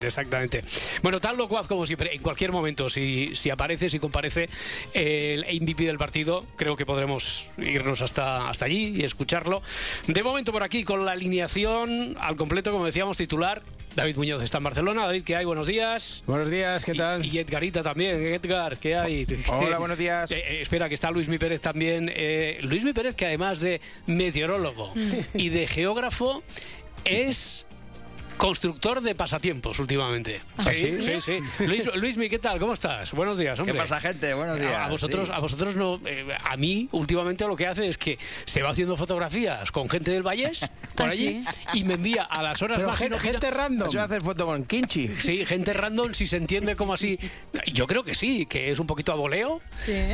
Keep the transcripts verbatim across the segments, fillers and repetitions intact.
Exactamente. Bueno, tan locuaz como siempre, en cualquier momento, si, si aparece, si comparece el M V P del partido, creo que podremos irnos hasta, hasta allí y escucharlo. De momento por aquí, con la alineación al completo, como decíamos, titular. David Muñoz está en Barcelona. David, ¿qué hay? Buenos días. Buenos días, ¿qué tal? Y, y Edgarita también. Edgar, ¿qué hay? Hola, buenos días. Eh, eh, espera, que está Luismi Pérez también. Eh, Luismi Pérez, que además de meteorólogo y de geógrafo, es constructor de pasatiempos últimamente. ¿Ah, sí, sí? sí, sí. Luis, Luismi, ¿qué tal? ¿Cómo estás? Buenos días, hombre. ¿Qué pasa, gente? Buenos días. A vosotros, sí. a vosotros no. Eh, a mí, últimamente, lo que hace es que se va haciendo fotografías con gente del Vallés, por ¿Ah, allí, sí? y me envía a las horas Pero más gente, inopina- gente random. Yo voy a hacer foto con Kinchi. Sí, gente random, si se entiende como así. Yo creo que sí, que es un poquito a voleo. Sí. Eh,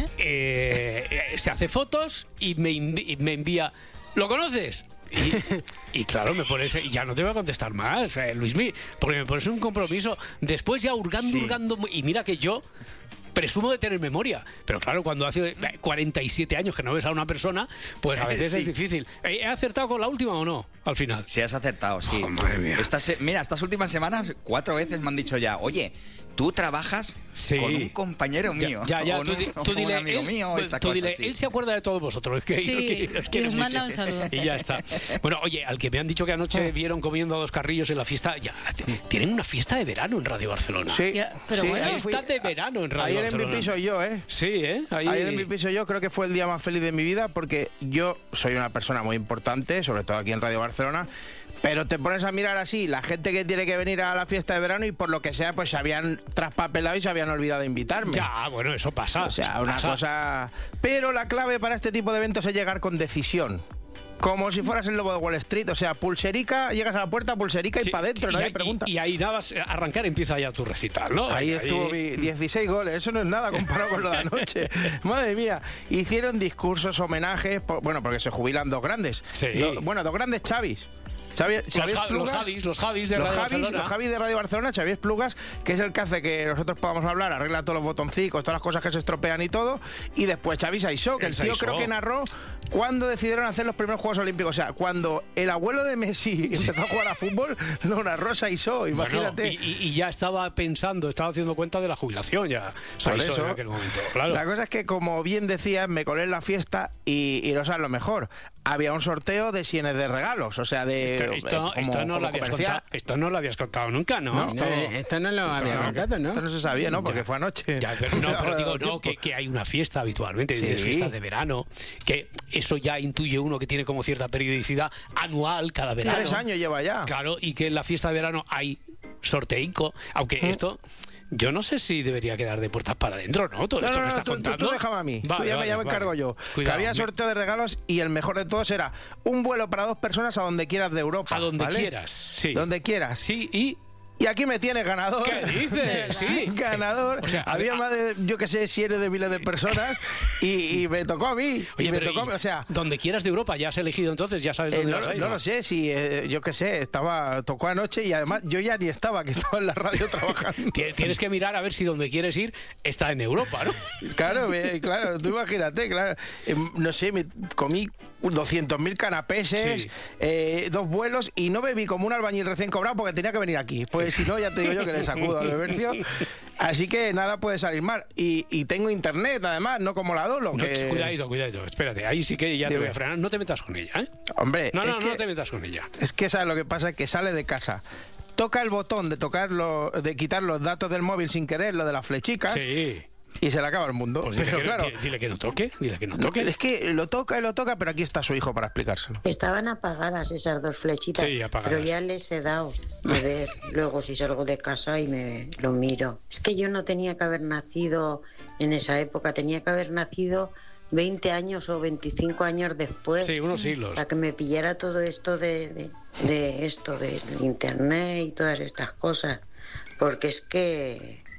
eh, se hace fotos y me, invi- y me envía. ¿Lo conoces? Y, y claro, me pones, y ya no te voy a contestar más, eh, Luismi, porque me pones un compromiso. Después ya hurgando, Sí. hurgando. Y mira que yo presumo de tener memoria, pero claro, cuando hace cuarenta y siete años que no ves a una persona, pues a veces Sí. es difícil. ¿He acertado con la última o no? Al final. Sí, has acertado, sí. Oh, madre mía. Estas, se- mira, estas últimas semanas, cuatro veces me han dicho ya, oye, tú trabajas Sí. con un compañero mío. Ya, ya, o tú, un, di- o tú un dile, amigo él, mío, pues, esta tú cosa, dile, sí. él se acuerda de todos vosotros. Es que, Sí, que- que- que y os sí, manda sí. un saludo. Y ya está. Bueno, oye, al que me han dicho que anoche vieron comiendo a dos carrillos en la fiesta, ya, tienen una fiesta de verano en Radio Barcelona. Sí, Ya, pero sí, bueno. ahí fui- Fiesta de verano en Radio Ahí el Barcelona. M V P soy yo, ¿eh? Sí, ¿eh? Ahí... Ahí el M V P soy yo, creo que fue el día más feliz de mi vida porque yo soy una persona muy importante, sobre todo aquí en Radio Barcelona, pero te pones a mirar así, la gente que tiene que venir a la fiesta de verano y por lo que sea, pues se habían traspapelado y se habían olvidado de invitarme. Ya, bueno, eso pasa. O sea, eso una pasa. cosa... Pero la clave para este tipo de eventos es llegar con decisión. Como si fueras el lobo de Wall Street, o sea, pulserica, llegas a la puerta, pulserica Sí, y para adentro, y nadie ahí- pregunta. Y, y ahí nada más arrancar empieza ya tu recital, ¿no? Ahí estuvo mi dieciséis goles, eso no es nada comparado con lo de anoche. Madre mía, hicieron discursos, homenajes, por- bueno, porque se jubilan dos grandes. Sí. Do- bueno, dos grandes Chavis. Xavi, Los, Xavi Ja- los Esplugas, Javis, los Javis de los Radio Javis, Barcelona. los Javis de Radio Barcelona, Xavi Esplugas, que es el que hace que nosotros podamos hablar, arregla todos los botoncicos, todas las cosas que se estropean y todo. Y después Xavi Saissó, que El el tío Saissó. creo que narró cuando decidieron hacer los primeros Juegos Olímpicos. O sea, cuando el abuelo de Messi empezó a jugar a fútbol, lo narró Saissó, Bueno, imagínate. y, y- y ya estaba pensando, estaba haciendo cuenta de la jubilación ya. Por Saissó eso. en aquel momento, claro. La cosa es que, como bien decías, me colé en la fiesta y, y no sabes lo mejor. Había un sorteo de sienes de regalos, o sea, de... Esto, eh, esto- como- esto no como lo habías comercial. contado, esto no lo habías contado nunca, ¿no? No, Esto- Eh, esto no lo había no, contado, ¿no? Esto no se sabía, ¿no? Porque Ya. fue anoche. Ya, pero, no, pero digo, no, Tiempo. que, que hay una fiesta habitualmente, de Sí. fiestas de verano, que eso ya intuye uno que tiene como cierta periodicidad anual cada verano. Tres años lleva ya. Claro, y que en la fiesta de verano hay sorteico, aunque esto... Yo no sé si debería quedar de puertas para adentro, ¿no? Todo No, esto no, me no, estás tú, tú- contando. tú déjame a mí. Vale, tú ya, me- vale, ya me vale. encargo yo. Cuidado, que había me- sorteo de regalos y el mejor de todos era un vuelo para dos personas a donde quieras de Europa. A donde ¿vale? quieras, sí. Donde quieras. Sí, y... Y aquí me tienes ganador. ¿Qué dices? Sí. Ganador. O sea, a había ver, más de, yo que sé, cientos de miles de personas y, y me tocó a mí. Oye, y me pero tocó a mí, y o sea... donde quieras de Europa, ya has elegido entonces, ya sabes eh, dónde no, vas a ir. no lo sé, si eh, yo qué sé, estaba tocó anoche y además yo ya ni estaba, que estaba en la radio trabajando. Ti- Tienes que mirar a ver si donde quieres ir está en Europa, ¿no? Claro, me- claro, tú imagínate, claro. Eh, no sé, me comí doscientos mil canapeses, Sí. eh, dos vuelos y no bebí como un albañil recién cobrado porque tenía que venir aquí. Pues si no, ya te digo yo que le sacudo al bebercio. Así que nada puede salir mal. Y, y tengo internet, además, no como la Dolo. No, que... Cuidadito, cuidadito, espérate, ahí sí que ya te Dime. voy a frenar. No te metas con ella, ¿eh? Hombre, No, no, es no que, te metas con ella. es que sabes lo que pasa, es que sale de casa. Toca el botón de tocar lo- de quitar los datos del móvil sin querer, lo de las flechicas, Sí. y se le acaba el mundo. Pues dile, Pero que, claro, dile- dile que no toque, dile que no toque. es que lo toca y lo toca, pero aquí está su hijo para explicárselo. Estaban apagadas esas dos flechitas, Sí, apagadas. pero ya les he dado. A ver, luego si salgo de casa y me lo miro. Es que yo no tenía que haber nacido en esa época, tenía que haber nacido veinte años o veinticinco años después. Sí, unos siglos. Para que me pillara todo esto de, de, de esto, del internet y todas estas cosas. Porque es que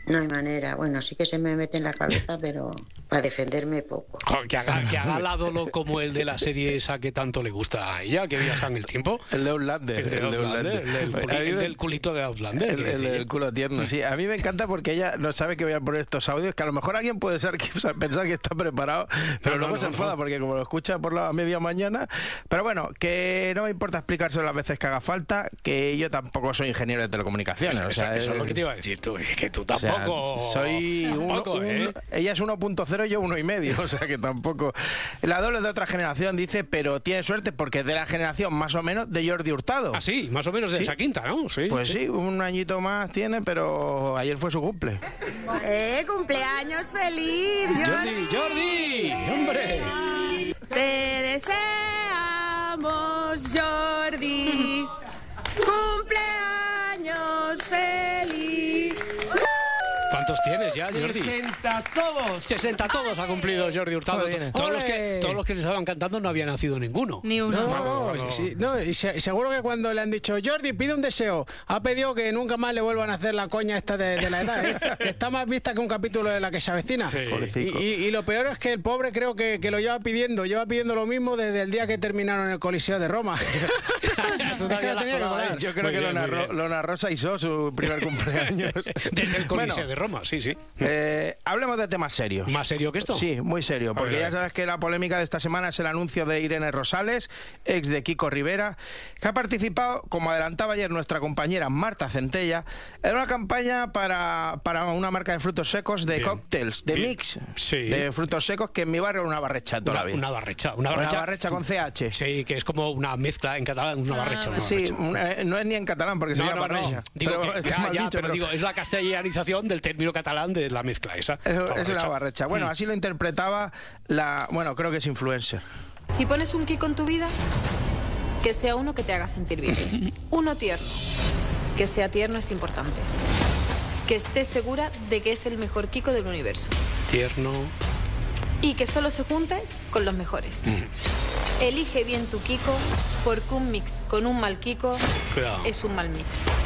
No hay manera. Bueno, sí que se me mete en la cabeza, pero para defenderme poco. Joder, que haga, que haga Ládolo como el de la serie esa que tanto le gusta a ella, que viaja en el tiempo. El de Outlander. El de Outlander, el del, culi- el del culito de Outlander. El, el del culo tierno, sí. A mí me encanta porque ella no sabe que voy a poner estos audios, que a lo mejor alguien puede ser que, pensar que está preparado, pero No, no, luego no, se enfada no. porque como lo escucha por la media mañana. Pero bueno, que no me importa explicárselo las veces que haga falta, que yo tampoco soy ingeniero de telecomunicaciones. Eso, o eso- sea, eso es lo eh, que te iba a decir tú, es que tú o sea, tampoco... soy tampoco, uno, ¿eh? uno- ella es uno punto cero y yo uno y medio, o sea que tampoco. La doble es de otra generación, dice, pero tiene suerte porque es de la generación más o menos de Jordi Hurtado. Ah, sí, más o menos de Sí. esa quinta, ¿no? Sí. Pues sí, un añito más tiene, pero ayer fue su cumple. ¡Eh, cumpleaños feliz, Jordi, Jordi, hombre. Te deseamos, Jordi. ¡Cumpleaños feliz! ¿Cuántos tienes ya, Jordi? sesenta todos. sesenta todos ha cumplido Jordi Hurtado. Joder, viene. Todos los, que, ¡Ole! todos los que le estaban cantando no había nacido ninguno. Ni uno. No, no, no, sí, no, y, se- y seguro que cuando le han dicho, Jordi, pide un deseo, ha pedido que nunca más le vuelvan a hacer la coña esta de, de la edad, ¿eh? Que está más vista que un capítulo de La que se avecina. Sí. Y, Pobrecito. y- y lo peor es que el pobre creo que, que lo lleva pidiendo, lleva pidiendo lo mismo desde el día que terminaron el Coliseo de Roma. Tú Es que todavía lo la tenía que colabas, colar. ¿eh? Yo creo Muy que bien, lo, muy narró, bien. lo narró Saisó su primer cumpleaños. Desde el Coliseo Bueno, de Roma, sí, sí. eh, hablemos de temas serios. ¿Más serio que esto? Sí, muy serio, porque ver, a ya ver. sabes que la polémica de esta semana es el anuncio de Irene Rosales, ex de Kiko Rivera, que ha participado, como adelantaba ayer nuestra compañera Marta Centella, en una campaña para, para una marca de frutos secos de Bien. cócteles, de Bien. mix, Sí. de frutos secos, que en mi barrio era una barrecha toda Una, la vida. una barrecha. Una Una barrecha, barrecha con C H. Sí, que es como una mezcla en catalán, una barrecha. Una Sí, barrecha. una- eh, no es ni en catalán porque se No, llama no, no. barrecha. Digo Pero que, está ya, mal ya, dicho, pero digo, es la castellanización del término catalán de la mezcla esa. Es, La es una barrecha. barrecha. Bueno, Mm. así lo interpretaba la... Bueno, creo que es influencer. Si pones un Kiko en tu vida, que sea uno que te haga sentir bien. Uno tierno. Que sea tierno es importante. Que estés segura de que es el mejor Kiko del universo. Tierno. Y que solo se junte con los mejores. Elige bien tu Kiko, porque un mix con un mal Kiko Cuidado. es un mal mix.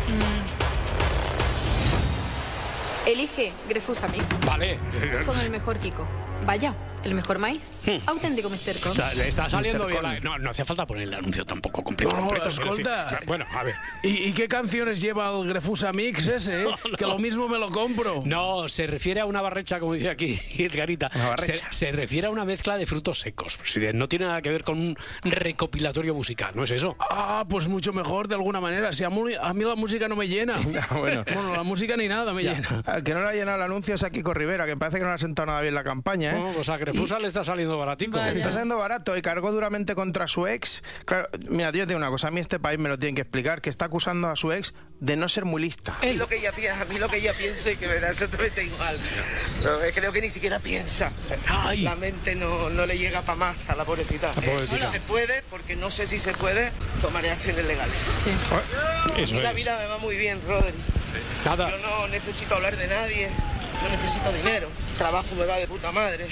Elige Grefusa Mix Vale. con el mejor Kiko. Vaya, el mejor maíz. Hmm. Auténtico mister Con. Está, está saliendo mister bien. la- no, no hacía falta poner el anuncio tampoco completo. No, completo, quiero escolta. decir. Bueno, a ver. ¿Y, y qué canciones lleva el Grefusa Mix ese? eh? Que lo mismo me lo compro. No, se refiere a una barrecha, como dice aquí Edgarita. Una Se, barrecha. se refiere a una mezcla de frutos secos. presidente. No tiene nada que ver con un recopilatorio musical, ¿no es eso? Ah, pues mucho mejor de alguna manera. Si a, mu- a mí la música no me llena. bueno. Bueno, la música ni nada me llena. Al que no le ha llenado el anuncio es a Kiko Rivera, que parece que no le ha sentado nada bien la campaña, ¿eh? No, pues a Grefusa le está saliendo baratico. Está saliendo barato y cargó duramente contra su ex. Claro, mira, yo te digo una cosa, a mí este país me lo tienen que explicar, que está acusando a su ex de no ser muy lista. A mí lo que ella piensa, a mí lo que ella piensa y que me da exactamente igual. Pero eh, creo que ni siquiera piensa. Ay. La mente no, no le llega para más a la pobrecita. Eh, pobrecita. si se puede, porque no sé si se puede, tomaré acciones legales. Eso Y la es. vida me va muy bien, Rodri. Nada. Yo no necesito hablar de nadie, no necesito dinero. Trabajo me va de puta madre.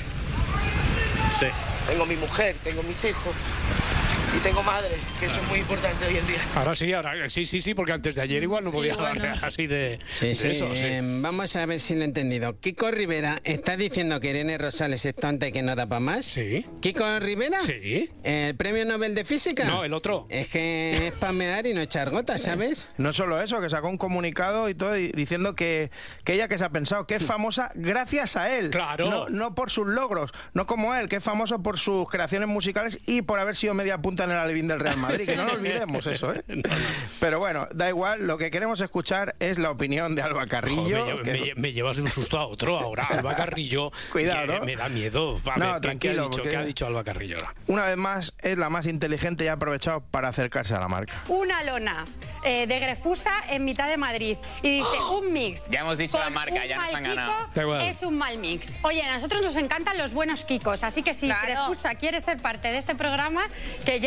Sí. Tengo mi mujer, tengo mis hijos y tengo madre, que eso es muy importante hoy en día. Ahora sí, ahora sí, sí, sí, porque antes de ayer igual no podía hablar así de, Sí, de sí, eso. Sí. eh, vamos a ver si lo he entendido. Kiko Rivera está diciendo que Irene Rosales es tonta y que no da para más. Sí. ¿Kiko Rivera? Sí. ¿El premio Nobel de Física? No, el otro. Es que es pamear y no echar gotas, ¿sabes? No solo eso, que sacó un comunicado y todo y- diciendo que, que ella que se ha pensado que es famosa gracias a él. Claro. No, no por sus logros, no como él, que es famoso por sus creaciones musicales y por haber sido media punta en el alevín del Real Madrid, que no lo olvidemos eso, ¿eh? Pero bueno, da igual, lo que queremos escuchar es la opinión de Alba Carrillo. Joder, me, que- me- me llevas de un susto a otro ahora. Alba Carrillo. Cuidado, que ¿no? Me da miedo. A No, ver, ¿qué- tranquilo, ¿qué, ha dicho, porque- ¿qué ha dicho Alba Carrillo ahora? Una vez más, es la más inteligente y ha aprovechado para acercarse a la marca. Una lona eh, de Grefusa en mitad de Madrid. Y dice, un mix. Ya hemos dicho con la marca, un ya nos mal han ganado. Kiko Da igual. es un mal mix. Oye, a nosotros nos encantan los buenos Kikos, así que si Claro. Grefusa quiere ser parte de este programa, que llame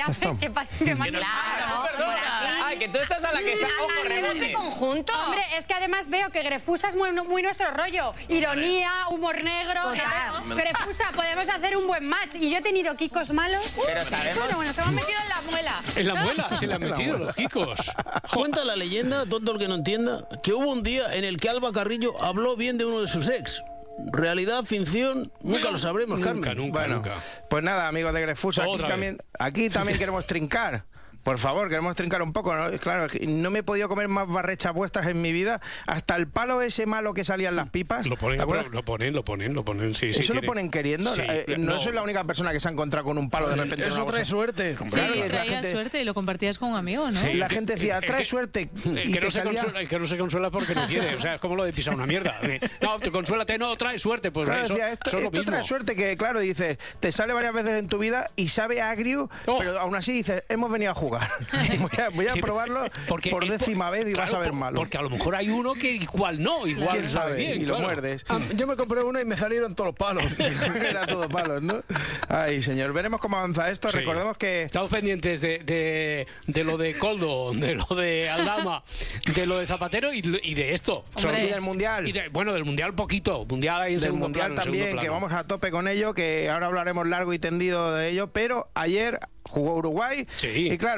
ya ves que pasa que más Claro, perdona. Ay, que tú estás a la que está ojo rebote. conjunto. Hombre, es que además veo que Grefusa es muy, muy nuestro rollo. Ironía, humor negro. Entonces, Grefusa, podemos hacer un buen match. Y yo he tenido kikos malos. Pero sabemos... Bueno, bueno, se me han metido en la muela. En la muela se le han metido los kikos. Cuenta la leyenda, tonto el que no entienda, que hubo un día en el que Alba Carrillo habló bien de uno de sus ex. Realidad, finción, nunca lo sabremos, Carmen. Nunca, nunca, Bueno, nunca. pues nada, amigos de Grefusa, aquí Otra también, aquí también queremos trincar. Por favor, queremos trincar un poco, ¿no? Claro, no me he podido comer más barrechas vuestras en mi vida. Hasta el palo ese malo que salía en las pipas. Lo ponen, ¿te acuerdas? lo ponen, lo ponen, lo ponen, sí, sí. ¿Eso lo tiene- ponen queriendo? Sí, Eh, no, no. soy la única persona que se ha encontrado con un palo de repente. en Eso una trae bolsa. suerte. Sí, Claro, la traía gente- suerte y lo compartías con un amigo, ¿no? Sí. La que- gente decía, el trae que- suerte. El y que, te no se salía- consuela, el que no se consuela porque no quiere. O sea, es como lo de pisar una mierda. No, te consuélate, no, trae suerte. Pues Claro, eso, decía, esto, eso es lo esto mismo. trae suerte que, claro, dices, te sale varias veces en tu vida y sabe agrio, Oh. pero aún así dices, hemos venido a jugar. voy a, voy a Sí, probarlo porque por es décima vez y claro, vas a ver por- malo. Porque a lo mejor hay uno que igual no, igual ¿Quién sabe sabe? bien. y claro. lo muerdes. Ah, yo me compré uno y me salieron todos los palos. Era todo palos, ¿no? Ay, señor, veremos cómo avanza esto. Sí. Recordemos que... Estamos pendientes de, de, de lo de Coldo, de lo de Aldama, de lo de Zapatero y, y de esto. Hombre. Y del Mundial. Y de- bueno, del Mundial poquito. Mundial ahí en del segundo Mundial plano, en segundo también, que plano. vamos a tope con ello, que ahora hablaremos largo y tendido de ello, pero ayer jugó Uruguay Sí. y claro,